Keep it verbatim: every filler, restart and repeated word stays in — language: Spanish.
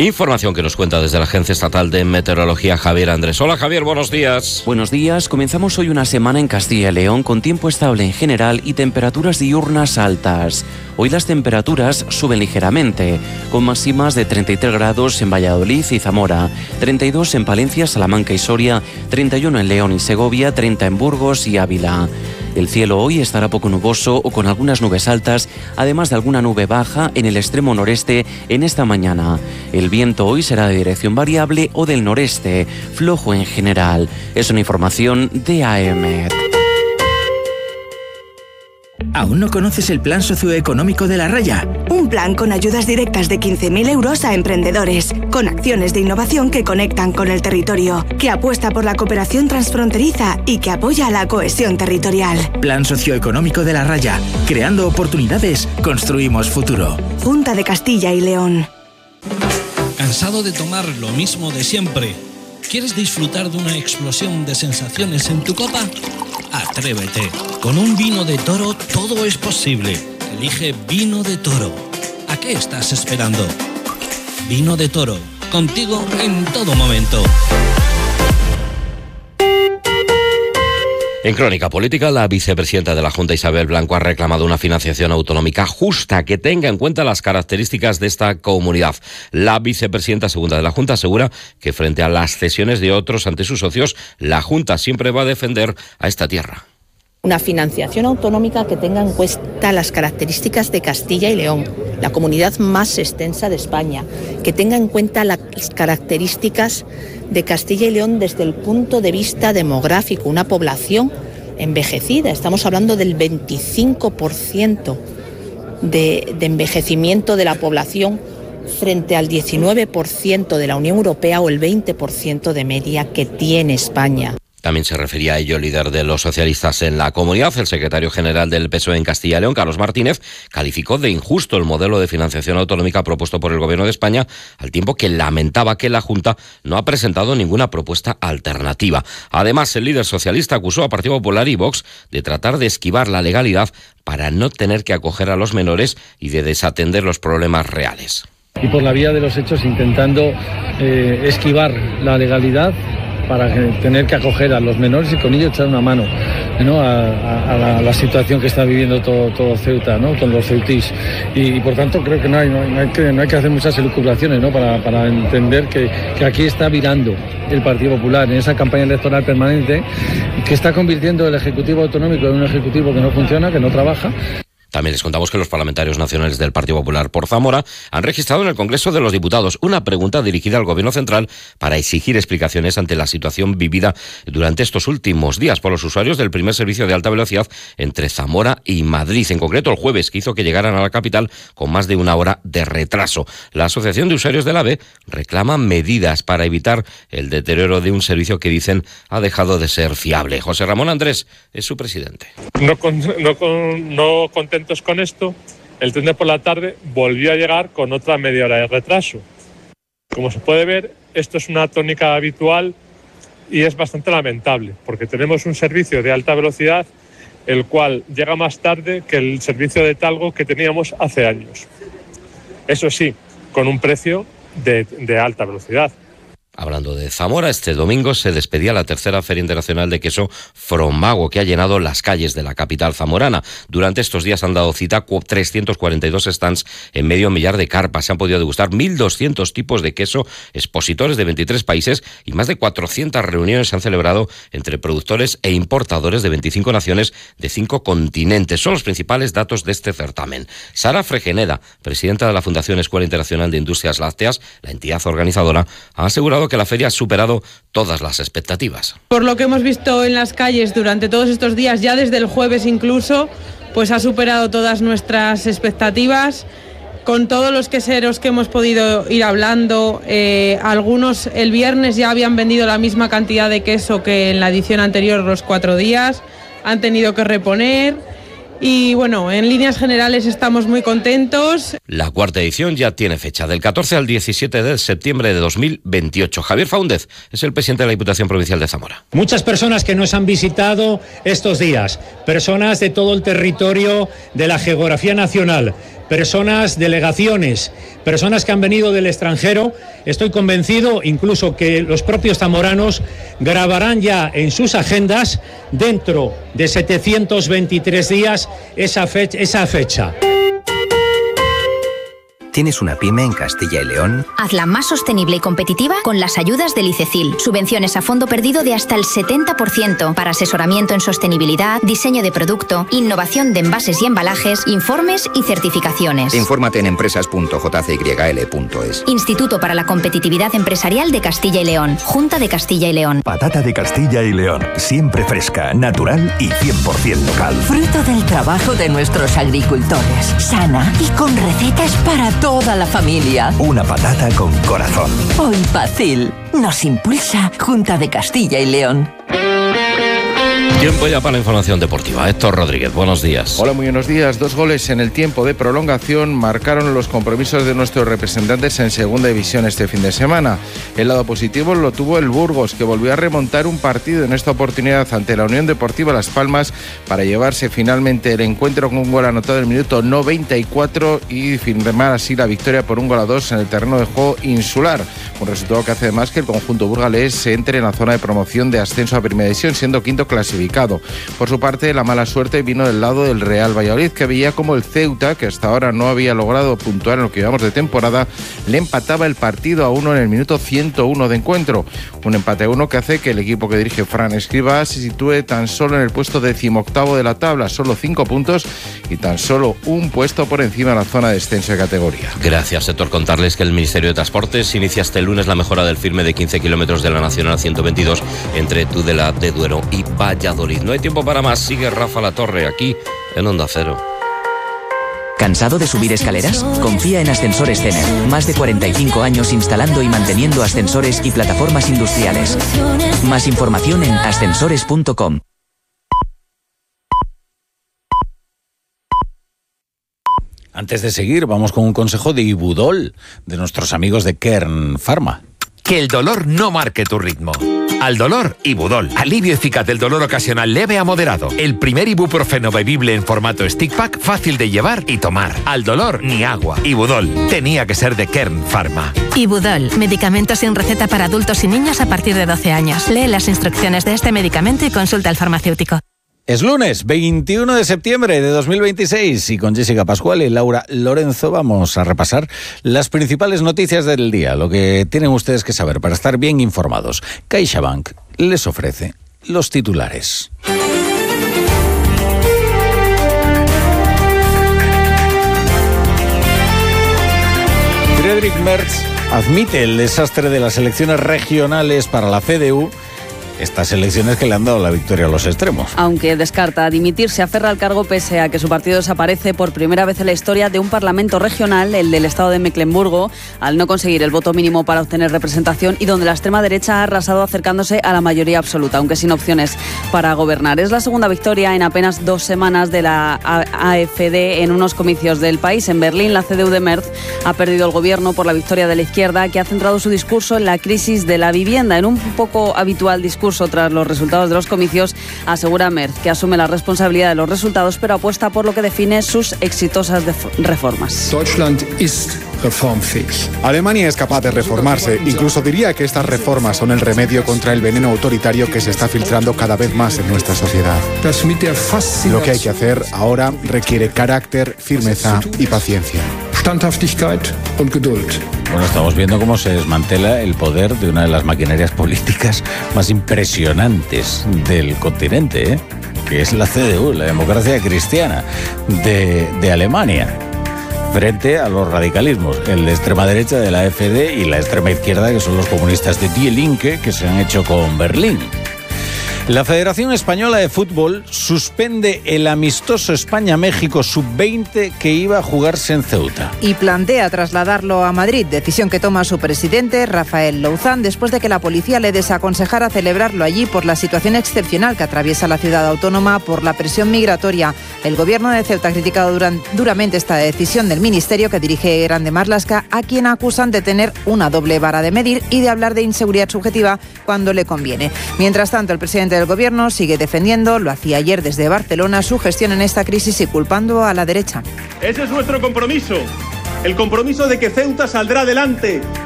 Información que nos cuenta desde la Agencia Estatal de Meteorología Javier Andrés. Hola Javier, buenos días. Buenos días, comenzamos hoy una semana en Castilla y León con tiempo estable en general y temperaturas diurnas altas. Hoy las temperaturas suben ligeramente, con máximas de treinta y tres grados en Valladolid y Zamora, treinta y dos en Palencia, Salamanca y Soria, treinta y uno en León y Segovia, treinta en Burgos y Ávila. El cielo hoy estará poco nuboso o con algunas nubes altas, además de alguna nube baja en el extremo noreste en esta mañana. El viento hoy será de dirección variable o del noreste, flojo en general. Es una información de AEMET. ¿Aún no conoces el plan socioeconómico de La Raya? Un plan con ayudas directas de quince mil euros a emprendedores, con acciones de innovación que conectan con el territorio, que apuesta por la cooperación transfronteriza y que apoya la cohesión territorial. Plan socioeconómico de La Raya. Creando oportunidades, construimos futuro. Junta de Castilla y León. ¿Cansado de tomar lo mismo de siempre? ¿Quieres disfrutar de una explosión de sensaciones en tu copa? Atrévete. Con un vino de Toro todo es posible. Elige Vino de Toro. ¿A qué estás esperando? Vino de Toro. Contigo en todo momento. En Crónica Política, la vicepresidenta de la Junta, Isabel Blanco, ha reclamado una financiación autonómica justa que tenga en cuenta las características de esta comunidad. La vicepresidenta segunda de la Junta asegura que frente a las cesiones de otros ante sus socios, la Junta siempre va a defender a esta tierra. Una financiación autonómica que tenga en cuenta las características de Castilla y León, la comunidad más extensa de España, que tenga en cuenta las características de Castilla y León desde el punto de vista demográfico, una población envejecida. Estamos hablando del veinticinco por ciento de, de envejecimiento de la población frente al diecinueve por ciento de la Unión Europea o el veinte por ciento de media que tiene España. También se refería a ello el líder de los socialistas en la comunidad. El secretario general del P S O E en Castilla y León, Carlos Martínez, calificó de injusto el modelo de financiación autonómica propuesto por el Gobierno de España, al tiempo que lamentaba que la Junta no ha presentado ninguna propuesta alternativa. Además, el líder socialista acusó a Partido Popular y Vox de tratar de esquivar la legalidad para no tener que acoger a los menores y de desatender los problemas reales. Y por la vía de los hechos intentando eh, esquivar la legalidad para tener que acoger a los menores y con ello echar una mano, ¿no? a, a, a, la, a la situación que está viviendo todo, todo Ceuta, ¿no? Con los ceutís. Y, y por tanto creo que no hay, no hay, que, no hay que hacer muchas elucubraciones, ¿no? para, para entender que, que aquí está virando el Partido Popular en esa campaña electoral permanente que está convirtiendo el Ejecutivo Autonómico en un Ejecutivo que no funciona, que no trabaja. También les contamos que los parlamentarios nacionales del Partido Popular por Zamora han registrado en el Congreso de los Diputados una pregunta dirigida al Gobierno central para exigir explicaciones ante la situación vivida durante estos últimos días por los usuarios del primer servicio de alta velocidad entre Zamora y Madrid. En concreto, el jueves, que hizo que llegaran a la capital con más de una hora de retraso. La Asociación de Usuarios del AVE reclama medidas para evitar el deterioro de un servicio que dicen ha dejado de ser fiable. José Ramón Andrés es su presidente. No, con, no, con, no contentos con esto, el tren de por la tarde volvió a llegar con otra media hora de retraso. Como se puede ver, esto es una tónica habitual y es bastante lamentable, porque tenemos un servicio de alta velocidad el cual llega más tarde que el servicio de Talgo que teníamos hace años. Eso sí, con un precio de, de alta velocidad. Hablando de Zamora, este domingo se despedía la tercera Feria Internacional de Queso Fromago, que ha llenado las calles de la capital zamorana. Durante estos días han dado cita trescientos cuarenta y dos stands en medio millar de carpas. Se han podido degustar mil doscientos tipos de queso, expositores de veintitrés países y más de cuatrocientas reuniones se han celebrado entre productores e importadores de veinticinco naciones de cinco continentes. Son los principales datos de este certamen. Sara Fregeneda, presidenta de la Fundación Escuela Internacional de Industrias Lácteas, la entidad organizadora, ha asegurado que la feria ha superado todas las expectativas. Por lo que hemos visto en las calles durante todos estos días, ya desde el jueves incluso, pues ha superado todas nuestras expectativas. Con todos los queseros que hemos podido ir hablando, eh, algunos el viernes ya habían vendido la misma cantidad de queso que en la edición anterior, los cuatro días, han tenido que reponer. Y bueno, en líneas generales estamos muy contentos. La cuarta edición ya tiene fecha, del catorce al diecisiete de septiembre de dos mil veintiocho. Javier Faúndez es el presidente de la Diputación Provincial de Zamora. Muchas personas que nos han visitado estos días, personas de todo el territorio de la geografía nacional, personas, delegaciones, personas que han venido del extranjero. Estoy convencido incluso que los propios zamoranos grabarán ya en sus agendas dentro de setecientos veintitrés días esa fecha. Esa fecha. ¿Tienes una pyme en Castilla y León? Hazla más sostenible y competitiva con las ayudas del ICECIL. Subvenciones a fondo perdido de hasta el setenta por ciento para asesoramiento en sostenibilidad, diseño de producto, innovación de envases y embalajes, informes y certificaciones. Infórmate en empresas punto j c y l punto es. Instituto para la Competitividad Empresarial de Castilla y León. Junta de Castilla y León. Patata de Castilla y León. Siempre fresca, natural y cien por ciento local. Fruto del trabajo de nuestros agricultores. Sana y con recetas para toda la familia. Una patata con corazón. Hoy Pacil nos impulsa Junta de Castilla y León. Tiempo ya para la información deportiva. Héctor Rodríguez, buenos días. Hola, muy buenos días. Dos goles en el tiempo de prolongación marcaron los compromisos de nuestros representantes en Segunda División este fin de semana. El lado positivo lo tuvo el Burgos, que volvió a remontar un partido en esta oportunidad ante la Unión Deportiva Las Palmas para llevarse finalmente el encuentro con un gol anotado en el minuto noventa y cuatro y firmar así la victoria por un gol a dos en el terreno de juego insular. Un resultado que hace además que el conjunto burgalés se entre en la zona de promoción de ascenso a Primera División, siendo quinto clasificado. Por su parte, la mala suerte vino del lado del Real Valladolid, que veía como el Ceuta, que hasta ahora no había logrado puntuar en lo que llevamos de temporada, le empataba el partido a uno en el minuto ciento uno de encuentro. Un empate a uno que hace que el equipo que dirige Fran Escribá se sitúe tan solo en el puesto decimoctavo de la tabla, solo cinco puntos y tan solo un puesto por encima de la zona de descenso de categoría. Gracias, Héctor. Contarles que el Ministerio de Transportes inicia este lunes la mejora del firme de quince kilómetros de la Nacional ciento veintidós entre Tudela de Duero y Valladolid. No hay tiempo para más. Sigue Rafa Latorre aquí en Onda Cero. ¿Cansado de subir escaleras? Confía en Ascensores Cener. Más de cuarenta y cinco años instalando y manteniendo ascensores y plataformas industriales. Más información en ascensores punto com. Antes de seguir, vamos con un consejo de Ibudol, de nuestros amigos de Kern Pharma. Que el dolor no marque tu ritmo. Al dolor, Ibudol. Alivio eficaz del dolor ocasional leve a moderado. El primer ibuprofeno bebible en formato stick pack, fácil de llevar y tomar. Al dolor, ni agua. Ibudol. Tenía que ser de Kern Pharma. Ibudol. Medicamento sin receta para adultos y niños a partir de doce años. Lee las instrucciones de este medicamento y consulta al farmacéutico. Es lunes, veintiuno de septiembre de dos mil veintiséis y con Jessica Pascual y Laura Lorenzo vamos a repasar las principales noticias del día, lo que tienen ustedes que saber para estar bien informados. CaixaBank les ofrece los titulares. Friedrich Merz admite el desastre de las elecciones regionales para la C D U. Estas elecciones que le han dado la victoria a los extremos. Aunque descarta dimitir, se aferra al cargo pese a que su partido desaparece por primera vez en la historia de un parlamento regional, el del estado de Mecklemburgo, al no conseguir el voto mínimo para obtener representación y donde la extrema derecha ha arrasado acercándose a la mayoría absoluta, aunque sin opciones para gobernar. Es la segunda victoria en apenas dos semanas de la A F D en unos comicios del país. En Berlín, la C D U de Merz ha perdido el gobierno por la victoria de la izquierda, que ha centrado su discurso en la crisis de la vivienda, en un poco habitual discurso tras los resultados de los comicios. Asegura Merz que asume la responsabilidad de los resultados, pero apuesta por lo que define sus exitosas reformas. Deutschland ist reformfähig. Alemania es capaz de reformarse. Incluso diría que estas reformas son el remedio contra el veneno autoritario que se está filtrando cada vez más en nuestra sociedad. Lo que hay que hacer ahora requiere carácter, firmeza y paciencia. Standhaftigkeit und Geduld. Bueno, estamos viendo cómo se desmantela el poder de una de las maquinarias políticas más impresionantes del continente, ¿eh? Que es la C D U, la democracia cristiana de, de Alemania, frente a los radicalismos, el de extrema derecha de la A F D y la extrema izquierda, que son los comunistas de Die Linke, que se han hecho con Berlín. La Federación Española de Fútbol suspende el amistoso España-México sub veinte que iba a jugarse en Ceuta. Y plantea trasladarlo a Madrid, decisión que toma su presidente, Rafael Louzán, después de que la policía le desaconsejara celebrarlo allí por la situación excepcional que atraviesa la ciudad autónoma por la presión migratoria. El gobierno de Ceuta ha criticado duran, duramente esta decisión del ministerio que dirige Grande Marlaska, a quien acusan de tener una doble vara de medir y de hablar de inseguridad subjetiva cuando le conviene. Mientras tanto, el presidente presidente del Gobierno sigue defendiendo, lo hacía ayer desde Barcelona, su gestión en esta crisis y culpando a la derecha. Ese es nuestro compromiso, el compromiso de que Ceuta saldrá adelante